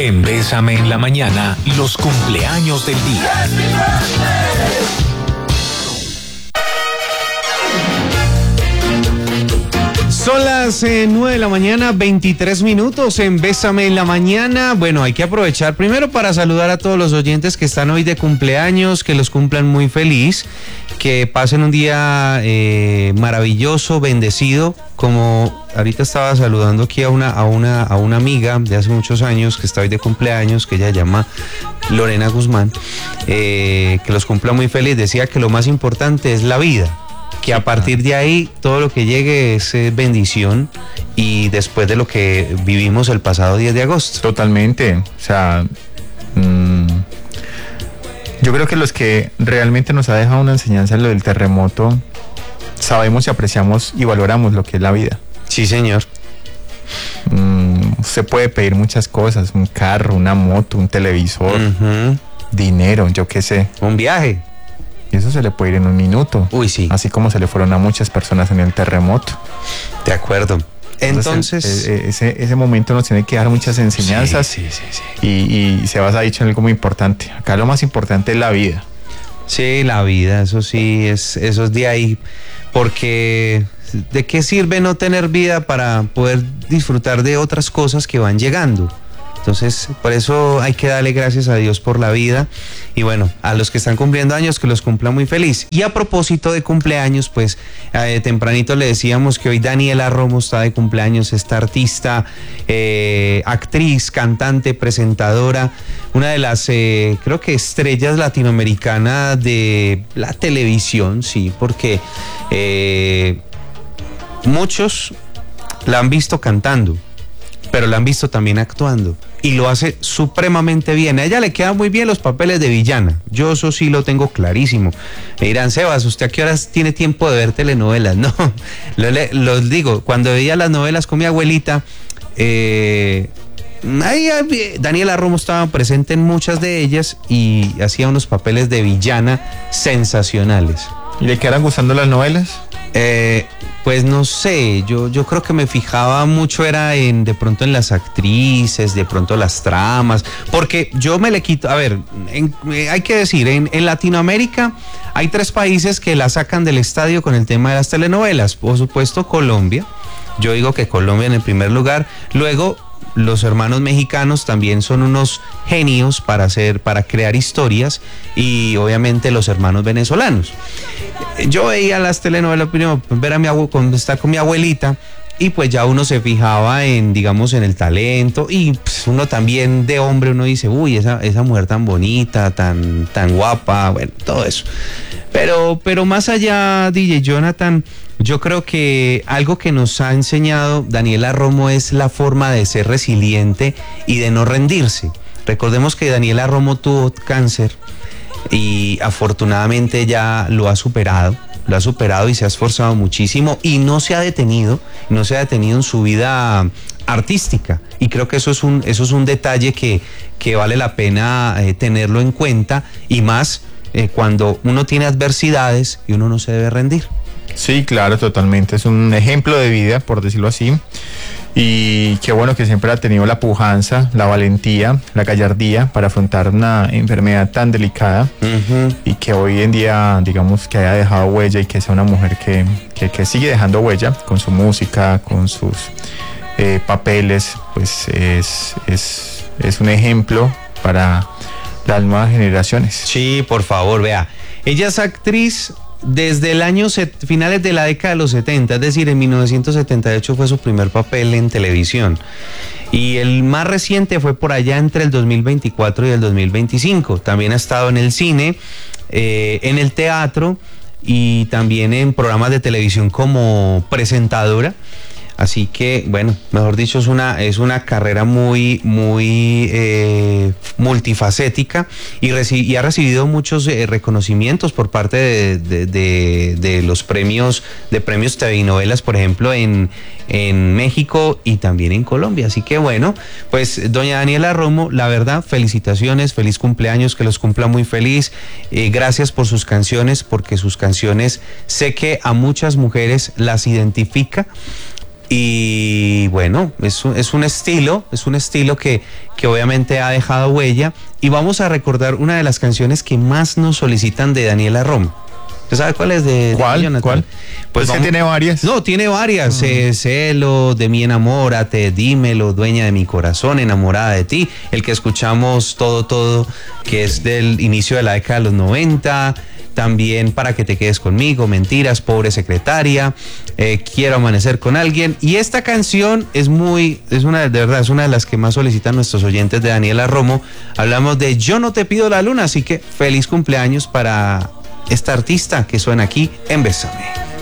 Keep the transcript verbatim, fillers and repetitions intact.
En Bésame en la Mañana, los cumpleaños del día. Son las eh, nueve de la mañana, veintitrés minutos en Bésame en la Mañana. Bueno, hay que aprovechar primero para saludar a todos los oyentes que están hoy de cumpleaños, que los cumplan muy feliz, que pasen un día eh, maravilloso, bendecido. Como ahorita estaba saludando aquí a una, a, una, a una amiga de hace muchos años que está hoy de cumpleaños, que ella se llama Lorena Guzmán, eh, que los cumpla muy feliz. Decía que lo más importante es la vida, que a partir de ahí todo lo que llegue es eh, bendición, y después de lo que vivimos el pasado diez de agosto. Totalmente, o sea, mmm, yo creo que los que realmente nos ha dejado una enseñanza lo del terremoto, sabemos y apreciamos y valoramos lo que es la vida. Sí, señor. Mm, usted puede pedir muchas cosas, un carro, una moto, un televisor, Uh-huh. dinero, yo qué sé. Un viaje. Y eso se le puede ir en un minuto. Uy, sí. Así como se le fueron a muchas personas en el terremoto. De acuerdo. Entonces, Entonces eh, ese, ese momento nos tiene que dar muchas enseñanzas. Sí, sí, sí, sí. Y, y se basa dicho en algo muy importante. Acá lo más importante es la vida. Sí, la vida, eso sí, es, eso es de ahí. Porque ¿de qué sirve no tener vida para poder disfrutar de otras cosas que van llegando? Entonces, por eso hay que darle gracias a Dios por la vida. Y bueno, a los que están cumpliendo años, que los cumpla muy feliz. Y a propósito de cumpleaños, pues eh, tempranito le decíamos que hoy Daniela Romo está de cumpleaños, esta artista, eh, actriz, cantante, presentadora, una de las, eh, creo que estrellas latinoamericanas de la televisión, sí, porque eh, muchos la han visto cantando, pero la han visto también actuando, y lo hace supremamente bien. A ella le quedan muy bien los papeles de villana, yo eso sí lo tengo clarísimo. Me dirán, Sebas, ¿usted a qué horas tiene tiempo de ver telenovelas? No, lo, los digo, cuando veía las novelas con mi abuelita, eh, ahí, Daniela Romo estaba presente en muchas de ellas y hacía unos papeles de villana sensacionales. ¿Y le quedaron gustando las novelas? Eh, pues no sé, yo, yo creo que me fijaba mucho era en de pronto en las actrices, de pronto las tramas, porque yo me le quito, a ver, en, eh, hay que decir, en, en Latinoamérica hay tres países que la sacan del estadio con el tema de las telenovelas. Por supuesto Colombia, yo digo que Colombia en el primer lugar, luego los hermanos mexicanos también son unos genios para hacer, para crear historias, y obviamente los hermanos venezolanos. Yo veía las telenovelas primero, ver a mi abuelo, cuando está con mi abuelita, y pues ya uno se fijaba en, digamos, en el talento, y pues uno también de hombre, uno dice, uy, esa, esa mujer tan bonita, tan, tan guapa, bueno, todo eso. Pero, pero más allá, D J Jonathan, yo creo que algo que nos ha enseñado Daniela Romo es la forma de ser resiliente y de no rendirse. Recordemos que Daniela Romo tuvo cáncer y afortunadamente ya lo ha superado, lo ha superado y se ha esforzado muchísimo y no se ha detenido, no se ha detenido en su vida artística, y creo que eso es un, eso es un detalle que, que vale la pena eh, tenerlo en cuenta, y más eh, cuando uno tiene adversidades y uno no se debe rendir. Sí, claro, totalmente. Es un ejemplo de vida, por decirlo así. Y qué bueno que siempre ha tenido la pujanza, la valentía, la gallardía para afrontar una enfermedad tan delicada. Uh-huh. Y que hoy en día, digamos, que haya dejado huella, y que sea una mujer que, que, que sigue dejando huella con su música, con sus eh, papeles, pues es, es, es un ejemplo para las nuevas generaciones. Sí, por favor, vea. Ella es actriz desde el año set, finales de la década de los setenta, es decir, en mil novecientos setenta y ocho fue su primer papel en televisión. Y el más reciente fue por allá entre el dos mil veinticuatro y el dos mil veinticinco. También ha estado en el cine, eh, en el teatro y también en programas de televisión como presentadora. Así que, bueno, mejor dicho, es una, es una carrera muy, muy eh, multifacética, y, reci- y ha recibido muchos eh, reconocimientos por parte de, de, de, de los premios, de premios T V y novelas, por ejemplo, en, en México y también en Colombia. Así que, bueno, pues doña Daniela Romo, la verdad, felicitaciones, feliz cumpleaños, que los cumpla muy feliz. Eh, gracias por sus canciones, porque sus canciones sé que a muchas mujeres las identifica. Y bueno, es un, es un estilo, es un estilo que, que obviamente ha dejado huella. Y vamos a recordar una de las canciones que más nos solicitan de Daniela Romo. ¿Usted sabe cuál es de, de ¿Cuál? Jonathan? ¿Cuál? Pues ¿Es que vamos- tiene varias? No, tiene varias. Mm. Eh, Celo, De mí enamórate, Dímelo, Dueña de mi corazón, Enamorada de ti. El que escuchamos todo, todo, que es del inicio de la década de los noventa. También Para que te quedes conmigo, Mentiras, Pobre secretaria, eh, Quiero amanecer con alguien. Y esta canción es muy, es una, de verdad, es una de las que más solicitan nuestros oyentes de Daniela Romo. Hablamos de Yo no te pido la luna, así que feliz cumpleaños para esta artista que suena aquí en Bésame.